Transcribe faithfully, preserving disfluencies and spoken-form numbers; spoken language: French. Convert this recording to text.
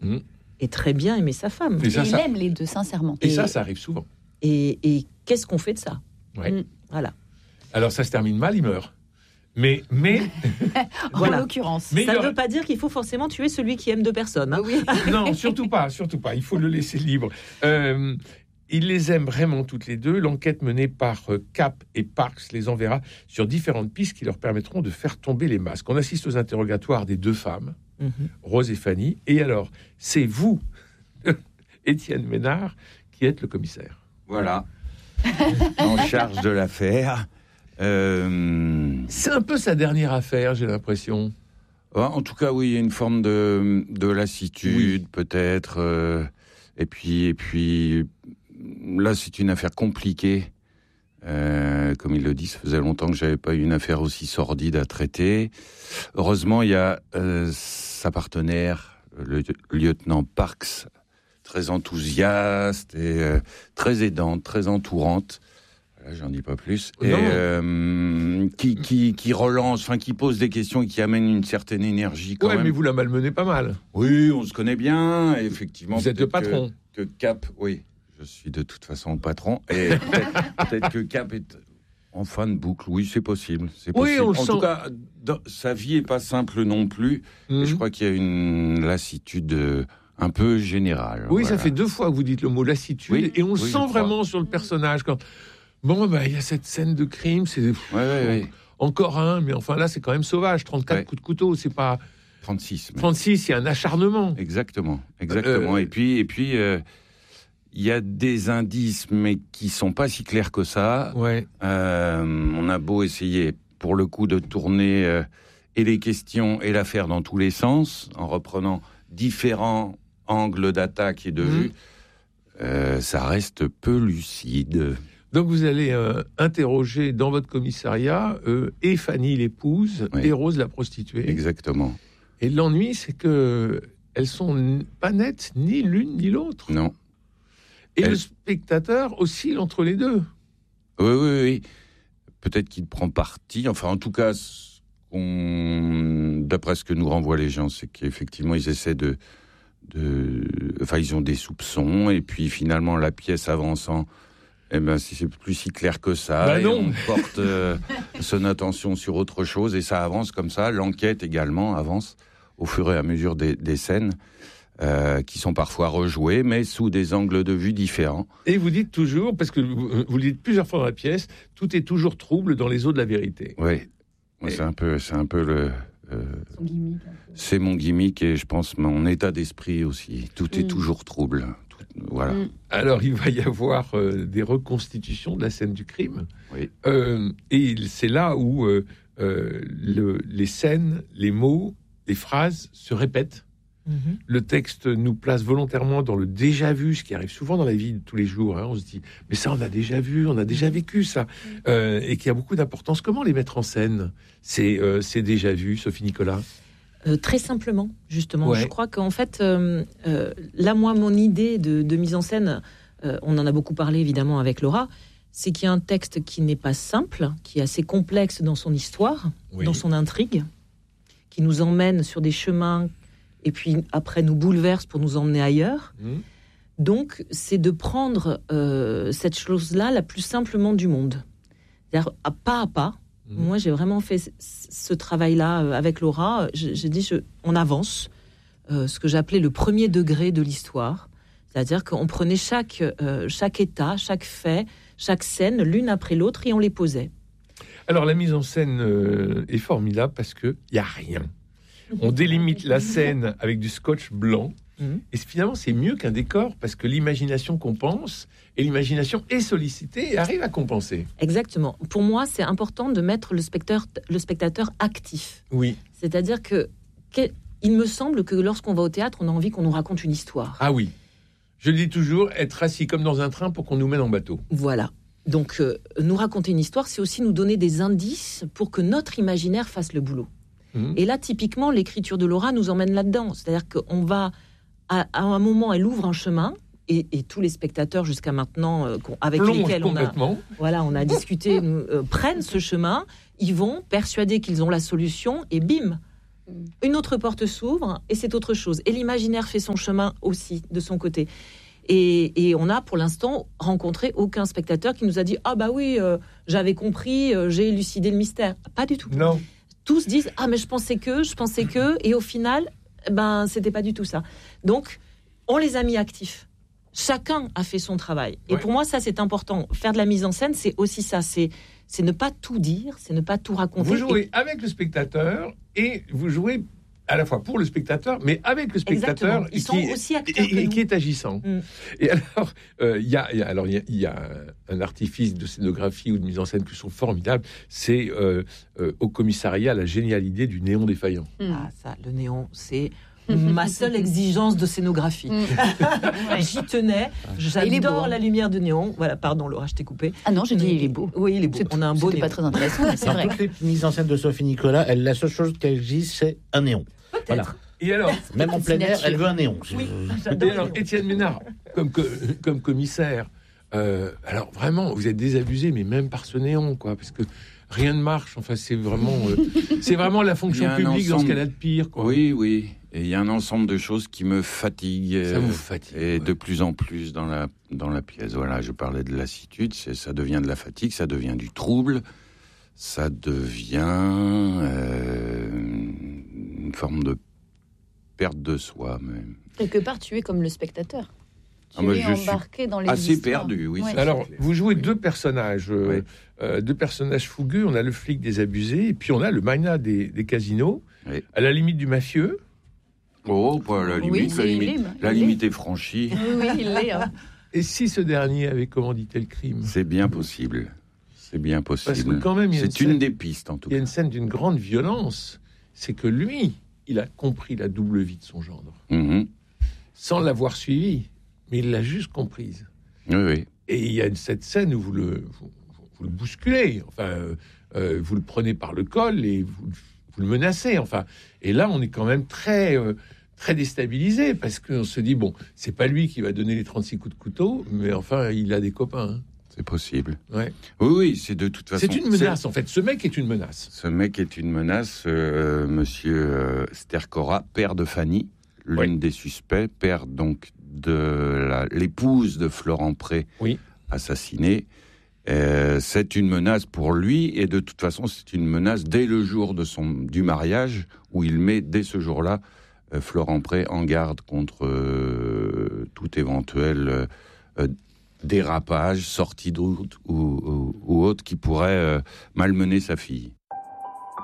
Mmh. et très bien aimer sa femme. Et, ça, et il ça... aime les deux, sincèrement. Et, et ça, ça arrive souvent. Et, et qu'est-ce qu'on fait de ça ? Ouais. Mmh. Voilà. Alors, ça se termine mal, il meurt. Mais, mais... en voilà. l'occurrence. Mais ça ne veut pas dire qu'il faut forcément tuer celui qui aime deux personnes. Hein. Oui. Non, surtout pas, surtout pas. Il faut le laisser libre. Euh, il les aime vraiment toutes les deux. L'enquête menée par euh, Cap et Parks les enverra sur différentes pistes qui leur permettront de faire tomber les masques. On assiste aux interrogatoires des deux femmes, mm-hmm. Rose et Fanny. Et alors, c'est vous, Étienne Ménard, qui êtes le commissaire. Voilà. En charge de l'affaire. Euh... C'est un peu sa dernière affaire, j'ai l'impression. En tout cas, oui, il y a une forme de, de lassitude, oui. peut-être. Euh, et puis, et puis, là, c'est une affaire compliquée. Euh, comme il le dit, ça faisait longtemps que j'avais pas eu une affaire aussi sordide à traiter. Heureusement, il y a euh, sa partenaire, le lieutenant Parks, très enthousiaste et euh, très aidante, très entourante. Là, j'en dis pas plus. Et euh, qui, qui, qui relance, enfin, qui pose des questions et qui amène une certaine énergie quand ouais, même. Mais vous la malmenez pas mal. Oui, on se connaît bien. Et effectivement, vous êtes le patron. Que, que Cap, oui, je suis de toute façon le patron. Et peut-être, peut-être que Cap est en fin de boucle. Oui, c'est possible. C'est possible. Oui, on en sent... tout cas, dans, sa vie est pas simple non plus. Mmh. Et je crois qu'il y a une lassitude euh, un peu générale. Oui, voilà. Ça fait deux fois que vous dites le mot lassitude. Oui, et on le oui, sent vraiment sur le personnage quand. Bon, bah, il y a cette scène de crime, c'est... Ouais, ouais, ouais. Encore un, mais enfin là, c'est quand même sauvage. trente-quatre ouais. coups de couteau, c'est pas... trente-six. Mais... trente-six, il y a un acharnement. Exactement, exactement. Euh... Et puis, et puis, euh, il y a des indices, mais qui sont pas si clairs que ça. Ouais. Euh, on a beau essayer, pour le coup, de tourner euh, et les questions et l'affaire dans tous les sens, en reprenant différents angles d'attaque et de mmh. vue, euh, ça reste peu lucide. Donc vous allez euh, interroger dans votre commissariat euh, et Fanny l'épouse oui. et Rose la prostituée. Exactement. Et l'ennui, c'est que elles sont pas nettes ni l'une ni l'autre. Non. Et Elle... le spectateur oscille entre les deux. Oui, oui, oui. Peut-être qu'il prend parti. Enfin, en tout cas, on... d'après ce que nous renvoient les gens, c'est qu'effectivement, ils essaient de, de, enfin, ils ont des soupçons et puis finalement, la pièce avançant. Eh ben, si c'est plus si clair que ça, bah et on porte euh, son attention sur autre chose et ça avance comme ça. L'enquête également avance au fur et à mesure des, des scènes euh, qui sont parfois rejouées, mais sous des angles de vue différents. Et vous dites toujours, parce que vous, vous le dites plusieurs fois dans la pièce, tout est toujours trouble dans les eaux de la vérité. Oui, et... c'est un peu, c'est un peu le. Euh, Son gimmick. C'est mon gimmick et je pense mon état d'esprit aussi. Tout mmh. est toujours trouble. Voilà. Alors, il va y avoir euh, des reconstitutions de la scène du crime. Oui. Euh, et c'est là où euh, euh, le, les scènes, les mots, les phrases se répètent. Mm-hmm. Le texte nous place volontairement dans le déjà-vu, ce qui arrive souvent dans la vie de tous les jours. Hein. On se dit, mais ça, on a déjà vu, on a déjà vécu ça. Euh, et qu'il y a beaucoup d'importance. Comment les mettre en scène, ces, euh, ces déjà-vus, Sophie Nicolas ? Euh, très simplement, justement. Ouais. Je crois qu'en fait, euh, euh, là, moi, mon idée de, de mise en scène, euh, on en a beaucoup parlé, évidemment, avec Laura, c'est qu'il y a un texte qui n'est pas simple, qui est assez complexe dans son histoire, oui. dans son intrigue, qui nous emmène sur des chemins, et puis après nous bouleverse pour nous emmener ailleurs. Mmh. Donc, c'est de prendre euh, cette chose-là la plus simplement du monde. C'est-à-dire, à pas à pas. Mmh. Moi, j'ai vraiment fait ce travail-là avec Laura. J'ai dit, je, on avance, euh, ce que j'appelais le premier degré de l'histoire. C'est-à-dire qu'on prenait chaque, euh, chaque état, chaque fait, chaque scène, l'une après l'autre, et on les posait. Alors, la mise en scène euh, est formidable parce qu'il n'y a rien. On délimite la scène avec du scotch blanc. Mmh. Et finalement, c'est mieux qu'un décor parce que l'imagination compense et l'imagination est sollicitée et arrive à compenser. Exactement. Pour moi, c'est important de mettre le spectateur, le spectateur actif. Oui. C'est-à-dire que, que il me semble que lorsqu'on va au théâtre, on a envie qu'on nous raconte une histoire. Ah oui. Je dis toujours, être assis comme dans un train pour qu'on nous mène en bateau. Voilà. Donc, euh, nous raconter une histoire, c'est aussi nous donner des indices pour que notre imaginaire fasse le boulot. Mmh. Et là, typiquement, l'écriture de Laura nous emmène là-dedans. C'est-à-dire qu'on va... À, à un moment, elle ouvre un chemin et, et tous les spectateurs jusqu'à maintenant euh, avec Plonge lesquels on a, voilà, on a discuté nous, euh, prennent ce chemin, ils vont persuadés qu'ils ont la solution et bim, une autre porte s'ouvre et c'est autre chose. Et l'imaginaire fait son chemin aussi de son côté. Et, et on a pour l'instant rencontré aucun spectateur qui nous a dit « Ah bah oui, euh, j'avais compris, euh, j'ai élucidé le mystère ». Pas du tout. Non. Tous disent « Ah mais je pensais que, je pensais que », et au final, ben c'était pas du tout ça. Donc, on les a mis actifs. Chacun a fait son travail. Et ouais. pour moi, ça c'est important. Faire de la mise en scène, c'est aussi ça. C'est, c'est ne pas tout dire, c'est ne pas tout raconter. Vous jouez et... avec le spectateur et vous jouez à la fois pour le spectateur, mais avec le spectateur. Exactement. Ils sont qui, aussi acteurs et, et qui est agissant. Mm. Et alors, il euh, y a, y a, alors il y a, y a un artifice de scénographie ou de mise en scène qui sont formidables. C'est euh, euh, au commissariat la géniale idée du néon défaillant. Mm. Ah ça, le néon, c'est ma seule exigence de scénographie. Mm. J'y tenais. J'adore la lumière de néon. Voilà, pardon, Laura, je t'ai coupé. Ah non, j'ai dit il est beau. Oui, il est beau. C'est, on a un beau néon. Pas très intéressant, mais c'est Dans vrai. Toutes les mises en scène de Sophie Nicolas, elle, la seule chose qu'elle exige, c'est un néon. Peut-être. Voilà. Et alors, même en plein air, elle veut un néon. Oui, et alors, Étienne Ménard, comme, comme commissaire, euh, alors vraiment, vous êtes désabusé, mais même par ce néon, quoi, parce que rien ne marche. Enfin, c'est vraiment, euh, c'est vraiment la fonction publique ensemble... dans ce qu'elle a de pire, quoi. Oui, oui. Et il y a un ensemble de choses qui me fatiguent. Ça vous fatigue. Et ouais. de plus en plus dans la, dans la pièce. Voilà, je parlais de lassitude, c'est, ça devient de la fatigue, ça devient du trouble, ça devient euh, une forme de perte de soi même. Quelque part, tu es comme le spectateur. Tu ah, moi, es je embarqué dans les assez histoires. perdu, oui. Ouais. Alors, vous jouez deux personnages, euh, ouais. euh, deux personnages fougueux. On a le flic désabusé, et puis on a le magnat des, des casinos, ouais. à la limite du mafieux. Oh, pas la limite, oui, la limite, est, la limite est franchie. Oui, oui, il l'est. Hein. Et si ce dernier avait commandité le crime ? C'est bien possible. C'est bien possible. Parce que quand même, il y a c'est une, une scène, des pistes, en tout il y a cas. une scène d'une grande violence. C'est que lui, il a compris la double vie de son gendre, Mm-hmm. sans l'avoir suivi, mais il l'a juste comprise. Oui, oui. Et il y a cette scène où vous le, vous, vous le bousculez, enfin, euh, euh, vous le prenez par le col et vous, vous le menacez. Enfin, et là, on est quand même très, euh, très déstabilisé parce qu'on se dit bon, c'est pas lui qui va donner les trente-six coups de couteau, mais enfin, il a des copains. Hein. C'est possible. Ouais. Oui, oui, c'est de toute façon. C'est une menace, c'est... en fait. Ce mec est une menace. Ce mec est une menace. Euh, monsieur euh, Stercora, père de Fanny, l'une oui. des suspects, père donc de la, l'épouse de Florent Pré, oui. assassinée. Euh, c'est une menace pour lui, et de toute façon, c'est une menace dès le jour de son, du mariage, où il met, dès ce jour-là, euh, Florent Pré en garde contre euh, tout éventuel euh, dérapage, sortie de route ou, ou, ou autre qui pourrait euh, malmener sa fille.